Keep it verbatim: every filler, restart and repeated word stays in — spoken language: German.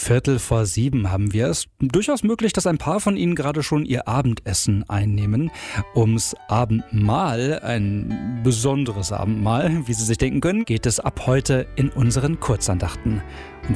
Viertel vor sieben haben wir es. Durchaus möglich, dass ein paar von Ihnen gerade schon ihr Abendessen einnehmen. Ums Abendmahl, ein besonderes Abendmahl, wie Sie sich denken können, geht es ab heute in unseren Kurzandachten.